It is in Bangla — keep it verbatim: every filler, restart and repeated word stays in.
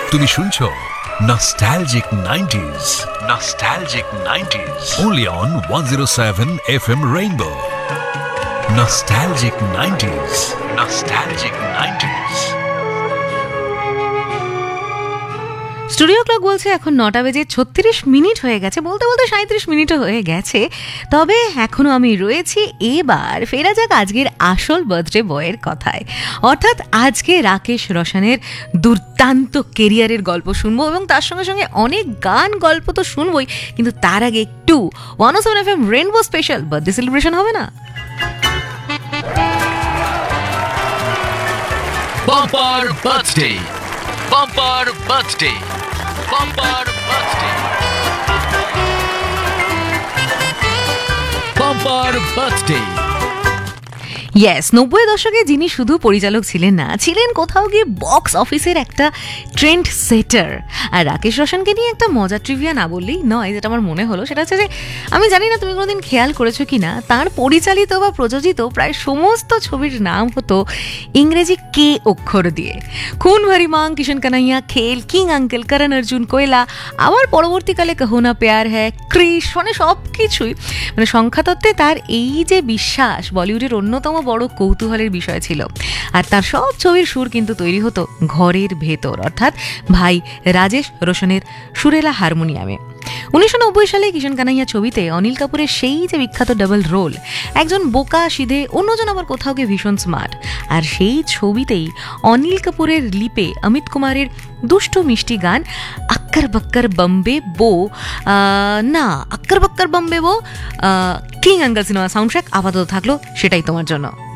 তুমি শুনছো Nostalgic nineties. Nostalgic nineties. Only on one oh seven F M Rainbow. Nostalgic nineties. Nostalgic nineties. Studio clock বলছে এখন নটা বেজে ছত্রিশ মিনিট হয়ে গেছে, বলতে বলতে সাঁত্রিশ মিনিটও হয়ে গেছে। তবে এখনো আমি রয়েছি। এবার ফেরা যাক আজকের আসল বার্থডে বয়ের কথায়, অর্থাৎ আজকে রাকেশ রোশনের দুর্দান্ত কেরিয়ারের গল্প শুনবো এবং তার সঙ্গে সঙ্গে অনেক গান গল্প তো শুনবোই, কিন্তু তার আগে একটু ওয়ান ও seven F M rainbow special birthday celebration হবে না? Bumper birthday. Bumper birthday. Bumper birthday. Bumper birthday. Yes, নব্বই দশকে যিনি শুধু পরিচালক ছিলেন না, ছিলেন কোথাও গিয়ে বক্স অফিসের একটা ট্রেন্ড সেটার। আর রাকেশ রোশনকে নিয়ে একটা মজার ট্রিভিয়া না বললেই নয়, যেটা আমার মনে হলো সেটা হচ্ছে যে, আমি জানি না তুমি কোনোদিন খেয়াল করেছো কি না, তার পরিচালিত বা প্রযোজিত প্রায় সমস্ত ছবির নাম হতো ইংরেজি কে অক্ষর দিয়ে। খুন ভারি মাং, কিষণ কানাইয়া, খেল, কিং আঙ্কেল, করণ অর্জুন, কোয়লা, আবার পরবর্তীকালে কহো না প্যার হ্যায়, ক্রিশ, মানে সব কিছুই মানে সংখ্যাতত্ত্বে তার এই যে বিশ্বাস বলিউডের অন্যতম বড় কৌতূহলের বিষয় ছিল। আর তার সব ছবির সুর কিন্তু তৈরি হতো ঘরের ভেতর, অর্থাৎ ভাই রাজেশ রোশনের সুরেলা হারমোনিয়ামে। উনিশশো নব্বই সালে কিষণ কানাইয়া ছবিতে অনিল কাপুরের সেই যে বিখ্যাত ডাবল রোল, একজন বোকা সিধে, অন্যজন আবার কোথাও গিয়ে ভীষণ স্মার্ট, আর সেই ছবিতেই অনিল কাপুরের লিপে অমিত কুমারের দুষ্টু মিষ্টি গান আক্কর বক্কর বম্বে বো, না আক্কর বক্কর বম্বে বো, king uncle cinema sound track আপাতত থাকলো সেটাই তোমার জন্য।